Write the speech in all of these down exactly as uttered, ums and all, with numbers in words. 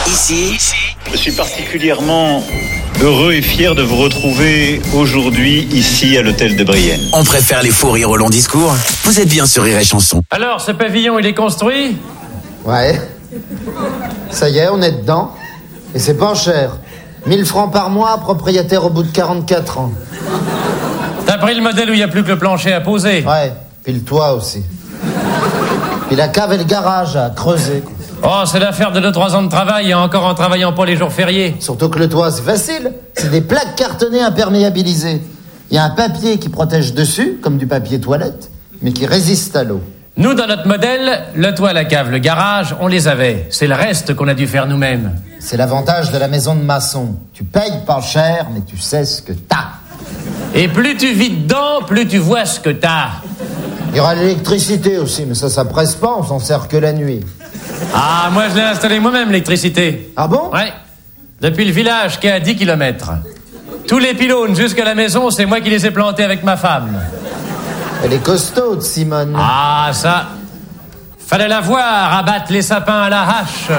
Ici, je suis particulièrement heureux et fier de vous retrouver aujourd'hui ici à l'hôtel de Brienne. on préfère les faux rires au long discours. Vous êtes bien sur Rire et Chanson. Alors, ce pavillon, il est construit? Ouais. Ça y est, on est dedans. Et c'est pas cher. mille francs par mois, propriétaire au bout de quarante-quatre ans. T'as pris le modèle où il n'y a plus que le plancher à poser? Ouais, puis le toit aussi. Puis la cave et le garage à creuser. Oh, c'est l'affaire de deux trois ans de travail, et encore en travaillant pas les jours fériés. Surtout que le toit, c'est facile. C'est des plaques cartonnées imperméabilisées. Il y a un papier qui protège dessus, comme du papier toilette, mais qui résiste à l'eau. Nous, dans notre modèle, le toit, la cave, le garage, on les avait. C'est le reste qu'on a dû faire nous-mêmes. C'est l'avantage de la maison de maçon. Tu payes pas cher, mais tu sais ce que t'as. Et plus tu vis dedans, plus tu vois ce que t'as. Il y aura l'électricité aussi, mais ça, ça presse pas, on s'en sert que la nuit. Ah, moi, je l'ai installé moi-même, l'électricité. Ah bon? Ouais. Depuis le village qui est à dix kilomètres. Tous les pylônes jusqu'à la maison, c'est moi qui les ai plantés avec ma femme. Elle est costaude, Simone. Ah, ça... Fallait la voir abattre les sapins à la hache.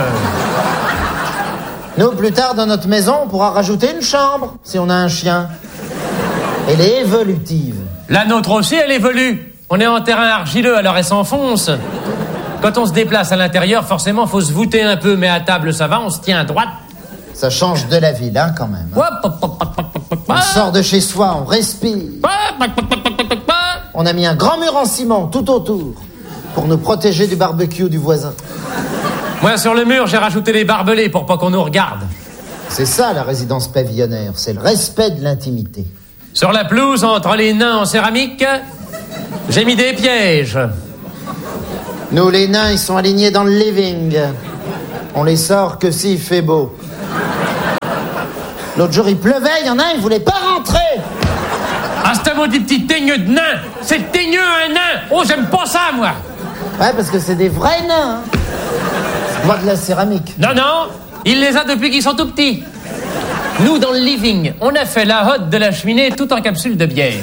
Nous, plus tard, dans notre maison, on pourra rajouter une chambre, si on a un chien. Elle est évolutive. La nôtre aussi, elle évolue. On est en terrain argileux, alors elle s'enfonce. Quand on se déplace à l'intérieur, forcément, faut se voûter un peu, mais à table, ça va, on se tient à droite. Ça change de la ville, hein, quand même. On sort de chez soi, on respire. On a mis un grand mur en ciment tout autour pour nous protéger du barbecue du voisin. Moi, sur le mur, j'ai rajouté les barbelés pour pas qu'on nous regarde. C'est ça, la résidence pavillonnaire. C'est le respect de l'intimité. Sur la pelouse, entre les nains en céramique, j'ai mis des pièges. Nous, les nains, ils sont alignés dans le living. On les sort que s'il fait beau. L'autre jour, il pleuvait, il y en a un, il voulait pas rentrer. Ah, c'est un maudit petit teigneux de nain. C'est teigneux, un nain. Oh, j'aime pas ça, moi. Ouais, parce que c'est des vrais nains. Hein. C'est pas de la céramique. Non, non, il les a depuis qu'ils sont tout petits. Nous, dans le living, on a fait la hotte de la cheminée tout en capsule de bière.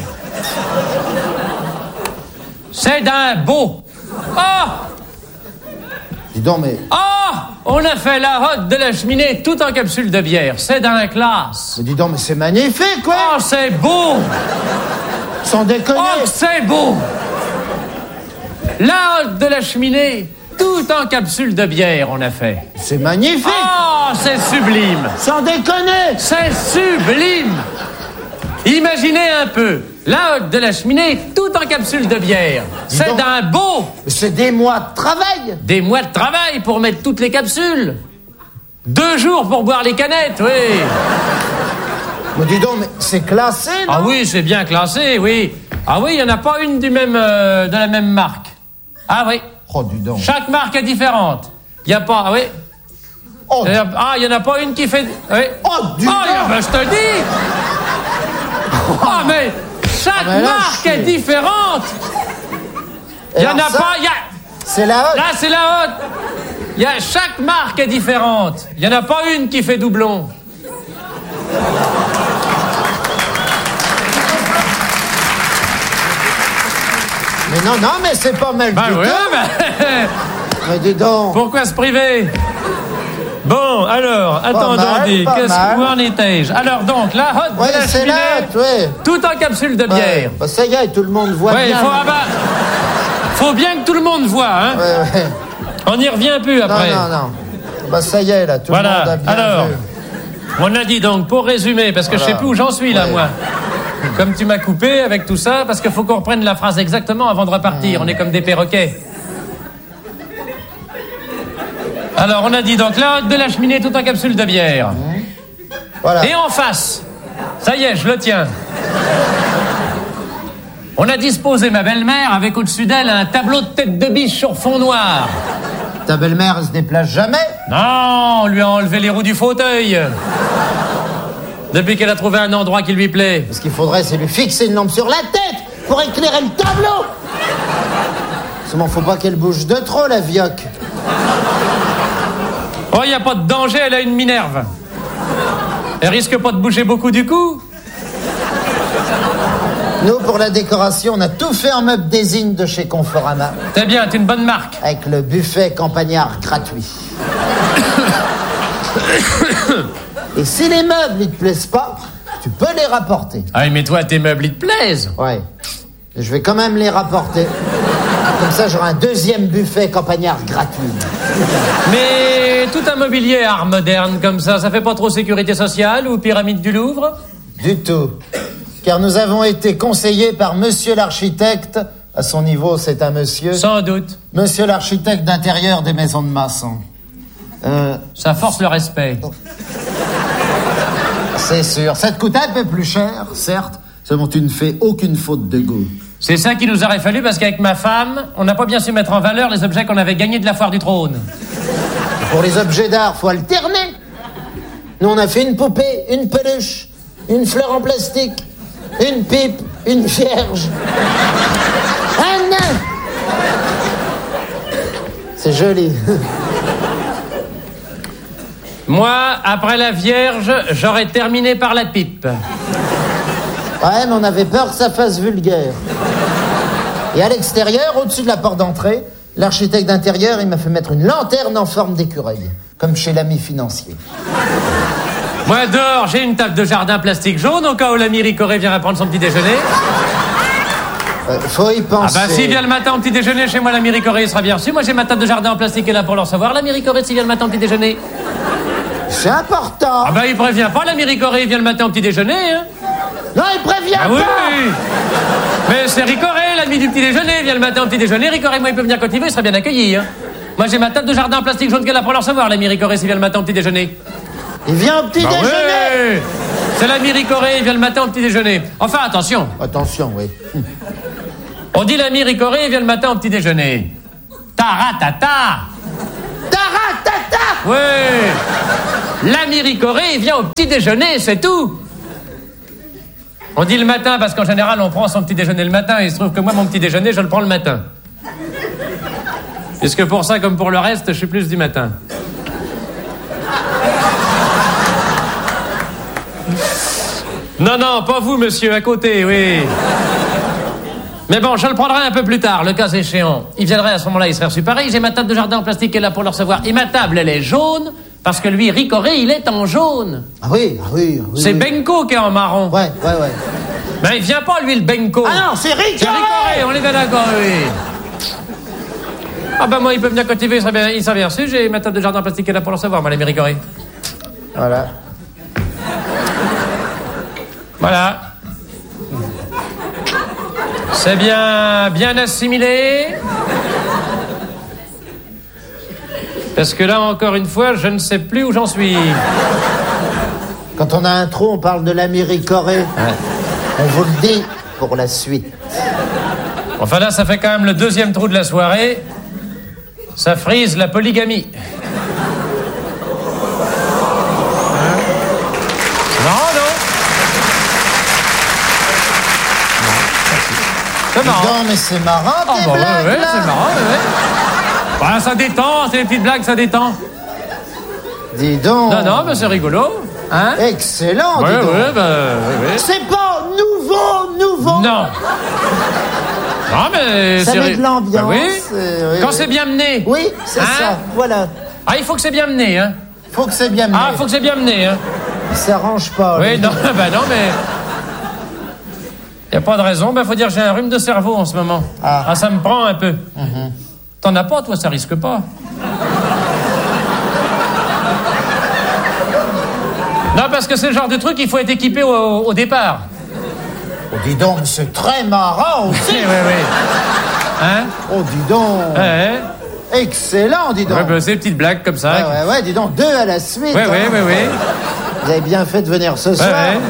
C'est d'un beau. Oh! Dis donc, mais... Oh! On a fait la hotte de la cheminée tout en capsule de bière. C'est d'un classe. mais dis donc, mais c'est magnifique, quoi. Oh, c'est beau! Sans déconner. Oh, c'est beau! La hotte de la cheminée tout en capsule de bière, on a fait. C'est magnifique. Oh, c'est sublime! Sans déconner. C'est sublime! Imaginez un peu, la hotte de la cheminée, tout en capsule de bière. C'est donc. d'un beau! C'est des mois de travail. Des mois de travail pour mettre toutes les capsules. Deux jours pour boire les canettes, oui. Mais dis donc, mais c'est classé, non? Ah oui, c'est bien classé, oui. Ah oui, il n'y en a pas une du même, euh, de la même marque. Ah oui. Oh, dis donc. Chaque marque est différente. Il n'y a pas... Ah oui. Oh, Il y a- Ah, il n'y en a pas une qui fait... Oui. oh dis donc. Ah, ben, je te dis. Ah, mais chaque Ah, mais là, marque je suis- est différente. Il n'y en alors a ça, pas... il Y a... C'est la hotte. Là, c'est la haute. Il y a... Chaque marque est différente. Il n'y en a pas une qui fait doublon. Mais non, non, mais c'est pas mal Ben du oui, tout. ben... Mais dis donc. Pourquoi se priver? Bon, alors, attendons, mal, dis, pas qu'est-ce mal. où en étais-je? Alors donc, la hotte Ouais, de la c'est cheminée, la hotte, ouais. tout en capsule de bière. Ouais. Bah, ça y est, tout le monde voit Ouais, il bien. faut, ah bah, faut bien que tout le monde voit, hein. Ouais, ouais. On n'y revient plus Non, après. non, non. Bah, ça y est, là, tout Voilà. le monde a bien Alors, vu. on a dit donc, pour résumer, parce que je sais Voilà. plus où j'en suis là, Ouais. moi. Comme tu m'as coupé avec tout ça, parce qu'il faut qu'on reprenne la phrase exactement avant de repartir. On est comme des perroquets. Alors, on a dit donc la hotte de la cheminée tout en capsule de bière. Voilà. Et en face, ça y est, je le tiens. On a disposé ma belle-mère avec au-dessus d'elle un tableau de tête de biche sur fond noir. Ta belle-mère, elle se déplace jamais? Non, on lui a enlevé les roues du fauteuil. Depuis qu'elle a trouvé un endroit qui lui plaît. Ce qu'il faudrait, c'est lui fixer une lampe sur la tête pour éclairer le tableau. Seulement, faut pas qu'elle bouge de trop, la vioque. Oh, il n'y a pas de danger, elle a une Minerve. Elle risque pas de bouger beaucoup du coup. Nous, pour la décoration, on a tout fait en meuble désigne de chez Conforama. C'est bien, c'est une bonne marque. Avec le buffet campagnard gratuit. Et si les meubles, ils te plaisent pas, tu peux les rapporter. Ah, mais toi, tes meubles, ils te plaisent. Ouais. Et je vais quand même les rapporter. Comme ça, j'aurai un deuxième buffet campagnard gratuit. Mais tout un mobilier art moderne comme ça, ça fait pas trop sécurité sociale ou pyramide du Louvre? Du tout. Car nous avons été conseillés par monsieur l'architecte. À son niveau, c'est un monsieur. Sans doute. Monsieur l'architecte d'intérieur des maisons de maçons. Euh... Ça force le respect. C'est sûr. Ça te coûte un peu plus cher, certes. Seulement, tu ne fais aucune faute de goût. C'est ça qu'il nous aurait fallu parce qu'avec ma femme, on n'a pas bien su mettre en valeur les objets qu'on avait gagnés de la foire du trône. Pour les objets d'art, faut alterner. Nous, on a fait une poupée, une peluche, une fleur en plastique, une pipe, une vierge, un nain. C'est joli. Moi, après la vierge, j'aurais terminé par la pipe. Ouais, mais on avait peur que ça fasse vulgaire. Et à l'extérieur, au-dessus de la porte d'entrée, l'architecte d'intérieur, il m'a fait mettre une lanterne en forme d'écureuil, comme chez l'ami financier. Moi, dehors, j'ai une table de jardin plastique jaune, au cas où l'ami Ricoré viendra prendre son petit déjeuner. Euh, faut y penser. Ah bah, s'il vient le matin au petit déjeuner, chez moi, l'ami Ricoré, il sera bien reçu. Moi, j'ai ma table de jardin en plastique qui est là pour le recevoir. L'ami Ricoré, s'il vient le matin au petit déjeuner. C'est important. Ah bah, il prévient pas, l'ami Ricoré, il vient le matin au petit déjeuner, hein. Non, il prévient ah pas. Oui. Mais c'est Ricoré, l'ami du petit déjeuner, il vient le matin au petit déjeuner. Ricoré, moi, il peut venir quand il veut, il sera bien accueilli, hein. Moi, j'ai ma table de jardin en plastique jaune qui est là pour le recevoir, l'ami Ricoré, s'il vient le matin au petit déjeuner. Il vient au petit bah déjeuner. Oui. C'est l'ami Ricoré, il vient le matin au petit déjeuner. Enfin, attention. Attention, oui. On dit l'ami Ricoré, il vient le matin au petit déjeuner. Taratata. Taratata. Oui. L'ami Ricoré, il vient au petit déjeuner, c'est tout. On dit le matin parce qu'en général, on prend son petit déjeuner le matin. Et il se trouve que moi, mon petit déjeuner, je le prends le matin. Puisque pour ça, comme pour le reste, je suis plus du matin. Non, non, pas vous, monsieur, à côté, oui. Mais bon, je le prendrai un peu plus tard, le cas échéant. Il viendrait à ce moment-là, il serait reçu pareil. J'ai ma table de jardin en plastique qui est là pour le recevoir. Et ma table, elle est jaune, parce que lui, Ricoré, il est en jaune. Ah oui, ah oui, ah oui. C'est oui. Benko qui est en marron. Ouais, ouais, ouais. Mais il vient pas, lui, le Benko. Ah non, c'est Ricoré. C'est Ricoré, on est bien d'accord, oui. Ah ben moi, il peut venir quand il veut, il sera bien, il sera bien reçu. J'ai ma table de jardin en plastique qui est là pour le recevoir, moi, l'ami Ricoré. Voilà. Voilà. C'est bien, bien assimilé. Parce que là, encore une fois, je ne sais plus où j'en suis. Quand on a un trou, on parle de l'ami Ricoré. Ouais. On vous le dit pour la suite. Enfin là, ça fait quand même le deuxième trou de la soirée. Ça frise la polygamie. Hein? Non, non. C'est marrant. Non, mais c'est marrant, Oh, tes bah, blagues, ouais, ouais, là. c'est marrant, ouais, ouais. Bah, ça détend, c'est des petites blagues, ça détend. Dis donc. Non, non, mais c'est rigolo. Hein? Excellent, Ouais, dis donc. ouais, bah, ouais, ouais. C'est pas nouveau, nouveau. Non. Non, mais Ça c'est... met de l'ambiance. Bah oui. euh, oui, Quand oui. c'est bien mené. Oui, c'est Hein? ça, voilà. Ah, il faut que c'est bien mené, hein. Faut que c'est bien mené. Ah, il faut que c'est bien mené, hein. Ça arrange pas. Oui, lui. non, bah non, mais... Y a pas de raison, bah faut dire que j'ai un rhume de cerveau en ce moment. Ah. Ah, ça me prend un peu. Mhm. T'en as pas, toi, ça risque pas. Non, parce que c'est le genre de truc, il faut être équipé au, au départ. Oh, dis donc, c'est très marrant aussi. Oui, oui, oui. Hein? Oh, dis donc. Ouais, Excellent, dis donc. ouais, bah, c'est des petites blagues comme ça. Ouais, ouais, ouais, dis donc, deux à la suite. Ouais, hein. ouais, ouais, ouais. Vous avez bien fait de venir ce Ouais, soir. ouais.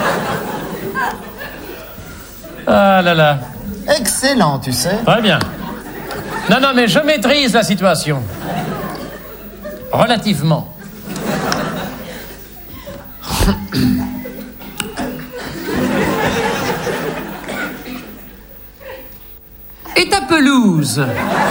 Ah là là. Excellent, tu sais. Très bien. Non, non, mais je maîtrise la situation. Relativement. Et ta pelouse?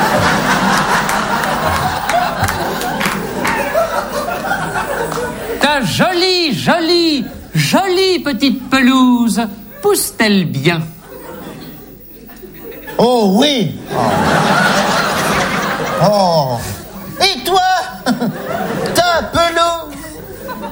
Ta jolie, jolie, jolie petite pelouse pousse-t-elle bien? Oh oui. Oh. Oh. Et toi, ta pelouse,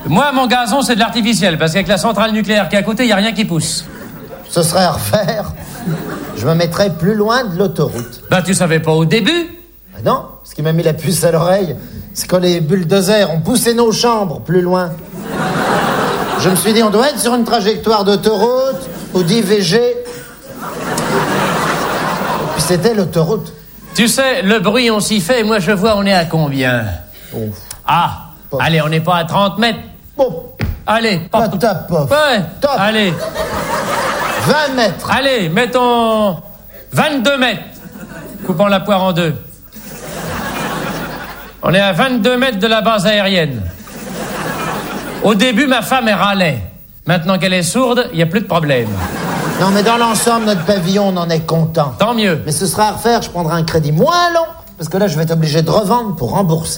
Moi, mon gazon, c'est de l'artificiel, parce qu'avec la centrale nucléaire qui est à côté, il n'y a rien qui pousse. Ce serait à refaire. Je me mettrais plus loin de l'autoroute. Bah, tu savais pas au début? Ah non, ce qui m'a mis la puce à l'oreille, c'est quand les bulldozers ont poussé nos chambres plus loin. Je me suis dit, on doit être sur une trajectoire d'autoroute ou d'I V G. Et puis c'était l'autoroute. Tu sais, le bruit, on s'y fait, et moi, je vois, on est à combien? Oh. Ah, Pof. allez, on n'est pas à trente mètres. Bon, Allez, pop. Patap, pof. Ouais, Top. allez, vingt mètres. allez, mettons vingt-deux mètres, coupant la poire en deux. On est à vingt-deux mètres de la base aérienne. Au début, ma femme, elle râlait. Maintenant qu'elle est sourde, il n'y a plus de problème. Non, mais dans l'ensemble, notre pavillon, on en est content. Tant mieux. Mais ce sera à refaire, je prendrai un crédit moins long, parce que là, je vais être obligé de revendre pour rembourser.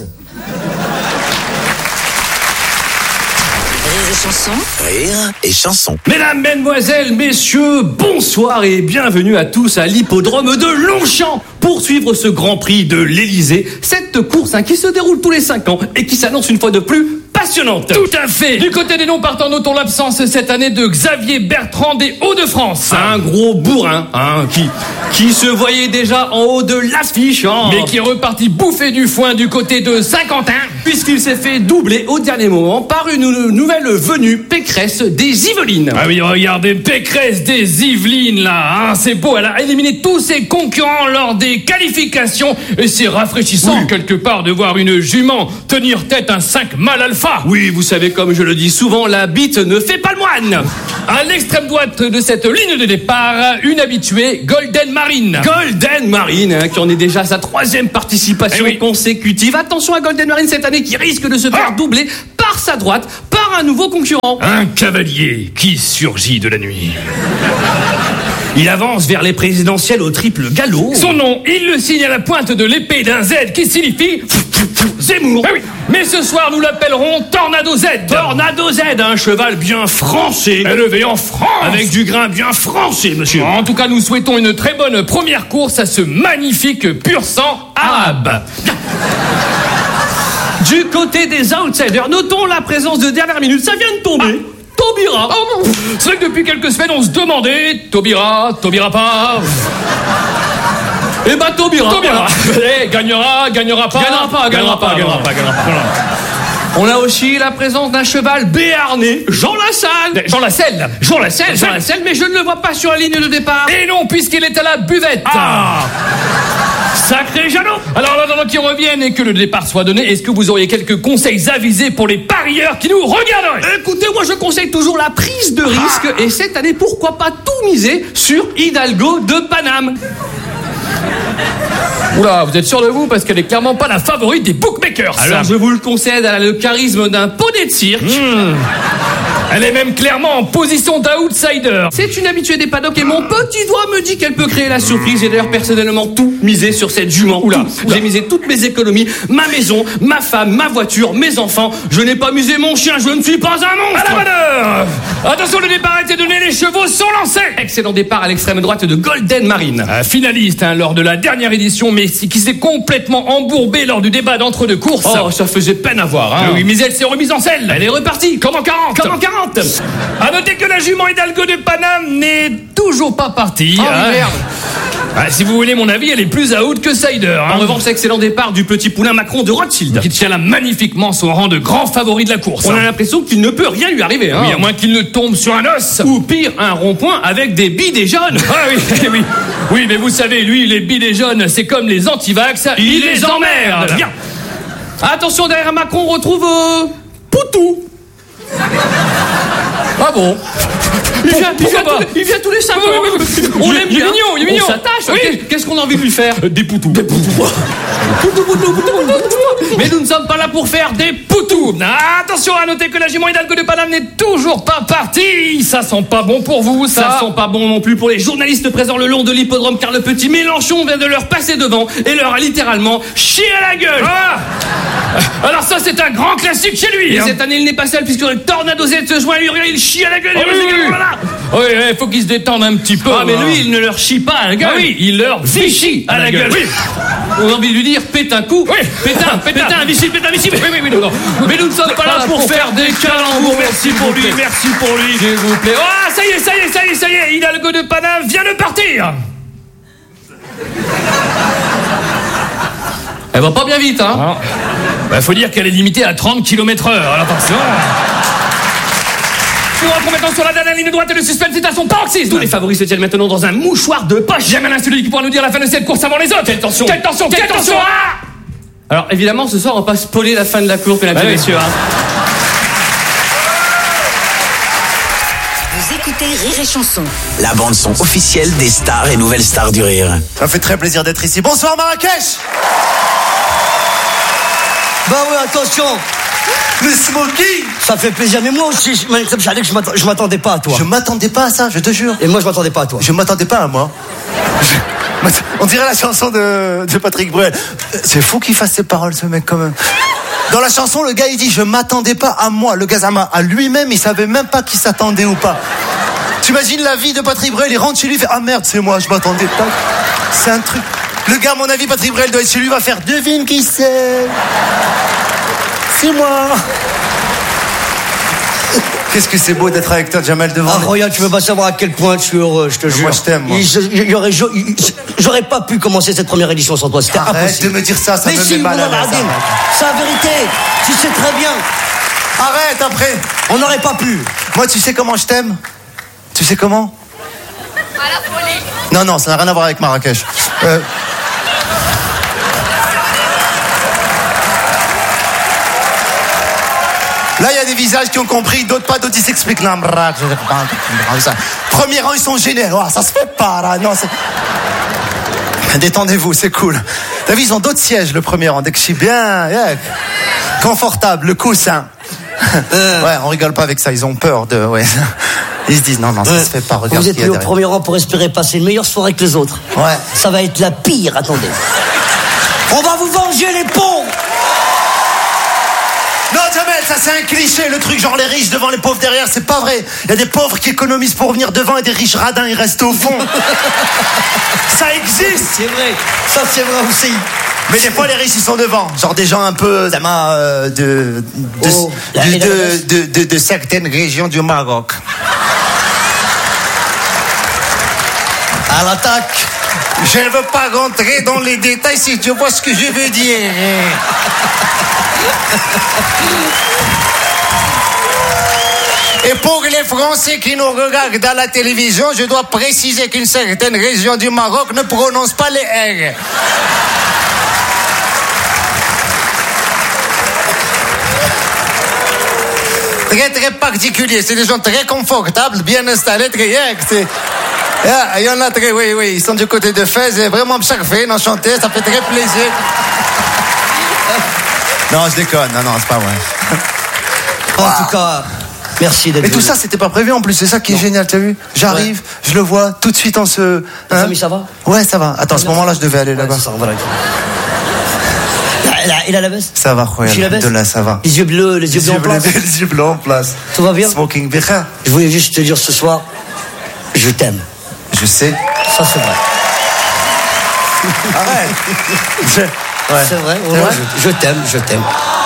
Rire et chanson. Rire et chanson. Mesdames, mesdemoiselles, messieurs, bonsoir et bienvenue à tous à l'hippodrome de Longchamp pour suivre ce Grand Prix de l'Élysée. Cette course hein, qui se déroule tous les cinq ans et qui s'annonce une fois de plus passionnante. Tout à fait. Du côté des noms partant, notons l'absence cette année de Xavier Bertrand des Hauts-de-France. Un gros bourrin hein, qui, qui se voyait déjà en haut de l'affiche. Hein, Mais qui est reparti bouffer du foin du côté de Saint-Quentin. Puisqu'il s'est fait doubler au dernier moment par une nouvelle venue, Pécresse des Yvelines. Ah oui, regardez, Pécresse des Yvelines, là, hein, c'est beau, elle a éliminé tous ses concurrents lors des qualifications, et c'est rafraîchissant, oui. quelque part, de voir une jument tenir tête à un cinq mâle alpha. Oui, vous savez, comme je le dis souvent, la bite ne fait pas le moine. À l'extrême droite de cette ligne de départ, une habituée, Golden Marine. Golden Marine, hein, qui en est déjà à sa troisième participation eh oui. consécutive. Attention à Golden Marine cette année, qui risque de se faire ah. doubler par sa droite, par un nouveau concurrent. Un cavalier qui surgit de la nuit. Il avance vers les présidentielles au triple galop. Son nom, il le signe à la pointe de l'épée d'un Z qui signifie Zemmour. Ah oui. Mais ce soir, nous l'appellerons Tornado Z. Tornado Z, un cheval bien français. Élevé en France. Avec du grain bien français, monsieur. En tout cas, nous souhaitons une très bonne première course à ce magnifique pur sang arabe. Du côté des outsiders, notons la présence de dernière minute. Ça vient de tomber. Ah. Taubira. Oh non. C'est vrai que depuis quelques semaines, on se demandait Taubira, Taubira pas. Eh ben Taubira. Taubira. Eh, gagnera, gagnera pas. Gagnera pas, gagnera pas, gagnera pas, gagnera pas. On a aussi la présence d'un cheval béarnais, Jean Lassalle. Jean Lassalle. Jean Lassalle, Jean Lassalle, mais je ne le vois pas sur la ligne de départ. Et non, puisqu'il est à la buvette. Ah. Sacré Jeannot. Alors, en attendant qu'il revienne et que le départ soit donné, est-ce que vous auriez quelques conseils avisés pour les parieurs qui nous regarderaient? Écoutez, moi je conseille toujours la prise de risque. Ah. Et cette année, pourquoi pas tout miser sur Hidalgo de Paname. Oula, vous êtes sûr de vous? Parce qu'elle est clairement pas la favorite des bookmakers. Alors je vous le concède, elle a le charisme d'un poney de cirque. Mmh. Elle est même clairement en position d'outsider. C'est une habituée des paddocks et mon petit doigt me dit qu'elle peut créer la surprise. J'ai d'ailleurs personnellement tout misé sur cette jument. Oula, oula. J'ai misé toutes mes économies, ma maison, ma femme, ma voiture, mes enfants. Je n'ai pas misé mon chien, je ne suis pas un monstre. À la bonne heure. Attention, le départ a été donné, les chevaux sont lancés. Excellent départ à l'extrême droite de Golden Marine. Un finaliste hein, lors de la dernière édition, mais qui s'est complètement embourbé lors du débat d'entre-deux courses. Oh, ça faisait peine à voir. Hein. Oui, mais elle s'est remise en selle. Elle est repartie. Comme en quarante. Comme en quarante. À noter que la jument Hidalgo de Paname n'est toujours pas partie. Oh hein. Merde. Ah, si vous voulez mon avis, elle est plus à out que cider. Hein. En revanche, excellent départ du petit poulain Macron de Rothschild, qui tient là magnifiquement son rang de grand favori de la course. On hein. a l'impression qu'il ne peut rien lui arriver. Hein. Oui, à moins qu'il ne tombe sur un os. Ou pire, un rond-point avec des bidets jaunes. Ah oui, oui. Oui, mais vous savez, lui, les bidets jaunes, c'est comme les antivax. Il, il les emmerde. Bien. Attention, derrière Macron, on retrouve euh, Poutou. Ah bon? Il vient, il, vient tous, il vient tous les cinq ans. Oui, oui, oui. On l'aime bien. Il est mignon, il est mignon. On s'attache. Oui. Qu'est-ce qu'on a envie de lui faire? Des poutous. Des poutous. Poutou, poutou, poutou, poutou. Mais nous ne sommes pas là pour faire des poutous. Attention à noter que la jument Hidalgo de Paname n'est toujours pas partie. Ça sent pas bon pour vous, ça. Ça sent pas bon non plus pour les journalistes présents le long de l'hippodrome, car le petit Mélenchon vient de leur passer devant et leur a littéralement chié à la gueule. Ah. Alors ça, c'est un grand classique chez lui. Et hein. cette année, il n'est pas seul, puisque le Tornado Z se joint à lui. Il chie à la gueule. Oh, et oui, oui, oui. Voilà. Oui, il faut qu'il se détende un petit peu. Ah, mais hein. lui, il ne leur chie pas à la gueule. Ah oui, il leur vichy à la gueule. Oui. On a envie de lui dire, pète un coup. Oui, pétain, pétain, pétain, imbécile, pétain, imbécile. Oui, oui, oui, non, non. Mais nous ne sommes pas là pour faire des calembours. Merci pour lui, merci pour lui. S'il vous plaît. Ah, ça y est, ça y est, ça y est, ça y est, Hidalgo de Paname vient de partir. Elle va pas bien vite, hein. Ah. Bah, faut dire qu'elle est limitée à trente kilomètres heure. Alors, attention. Nous rentrons maintenant sur la dernière ligne droite et le suspense est à son paroxysme. Tous les favoris se tiennent maintenant dans un mouchoir de poche. Jamais l'un celui qui pourra nous dire la fin de cette course avant les autres. Quelle tension. Quelle tension, quelle tension. Ah. Alors, évidemment, ce soir, on va pas spoiler la fin de la course, mesdames Bah et oui. messieurs, hein. Vous écoutez Rire et Chanson. La bande-son officielle des stars et nouvelles stars du rire. Ça fait très plaisir d'être ici. Bonsoir Marrakech. Bah ouais, attention. Le smoking. Ça fait plaisir, mais moi aussi, je, je m'attendais- je m'attendais pas à toi. Je m'attendais pas à ça, je te jure. Et moi, je m'attendais pas à toi. Je m'attendais pas à moi. Je- On dirait la chanson de, de Patrick Bruel. C'est fou qu'il fasse ces paroles, ce mec, quand même. Dans la chanson, le gars, il dit « Je m'attendais pas à moi ». Le gars, à lui-même, il savait même pas qu'il s'attendait ou pas. T'imagines la vie de Patrick Bruel, il rentre chez lui, il fait « Ah merde, c'est moi, je m'attendais pas ». C'est un truc... Le gars, à mon avis, Patrick Bruel doit être chez lui, va faire « Devine qui c'est ?» C'est moi. Qu'est-ce que c'est beau d'être avec toi, Jamel, devant. Ah, Roya, tu veux pas savoir à quel point je suis heureux, je te jure. Moi, je t'aime, moi. Il- je- il y aurait- je- il- J'aurais pas pu commencer cette première édition sans toi, c'était Arrête impossible. de me dire ça, ça Mais me si, met mal à Moulin l'aise. Ardine, arrête. c'est la vérité. Tu sais très bien. Arrête après. On n'aurait pas pu. Moi, tu sais comment je t'aime? Tu sais comment? À la folie. Non, non, ça n'a rien à voir avec Marrakech. Euh... Là, il y a des visages qui ont compris, d'autres pas, d'autres ils s'expliquent. Non, Marrakech, je sais pas, ça. Premier rang, ils sont gênés. Oh, ça se fait pas, là. Non, c'est... Détendez-vous, c'est cool. T'as vu, ils ont d'autres sièges, le premier rang. Dès que je suis bien, yeah. Confortable, le coussin. Ouais, on rigole pas avec ça, ils ont peur de... Ouais. Ils se disent, non, non, ça Ouais. se fait pas, regarde Vous ce êtes qu'il y a mis au derrière. premier rang pour espérer passer une meilleure soirée que les autres. Ouais. Ça va être la pire, attendez. On va vous venger, les pauvres. Non, Jamel, ça c'est un cliché, le truc genre les riches devant les pauvres derrière, c'est pas vrai. Il y a des pauvres qui économisent pour venir devant et des riches radins, ils restent au fond. Ça existe. C'est vrai, ça c'est vrai aussi. Mais des fois les riches ils sont devant, genre des gens un peu euh, de de, Oh, de, la- de, et la baisse. de, de, de certaines régions du Maroc. À l'attaque. Je ne veux pas rentrer dans les détails si tu vois ce que je veux dire. Et pour les Français qui nous regardent à la télévision, je dois préciser qu'une certaine région du Maroc ne prononce pas les R. Très très particulier, c'est des gens très confortables, bien installés, très bien. c'est- Ah, il y en a très, oui, oui, ils sont du côté de Fès, et vraiment charfés, enchantés, ça fait très plaisir. Non, je déconne, non, non, c'est pas vrai. En tout cas, merci d'être Mais tout venu. ça, c'était pas prévu en plus, c'est ça qui est génial, t'as vu? J'arrive, je le vois, tout de suite on se... Ta famille, ça va? Ouais, ça va. Attends, à ce moment-là, je devais aller Ouais, là-bas. c'est ça, voilà. Il a, il a la veste? Ça va, Royal. Tu la baisses De là, ça va. Les yeux bleus, les yeux bleus en place. bleus, les yeux blancs en place. Tout va bien? Smoking Becha. Je voulais juste te dire ce soir, je t'aime. Je sais. Ça c'est vrai. Arrête. Je- Ouais. C'est vrai, C'est ouais, vrai je, je t'aime, je t'aime.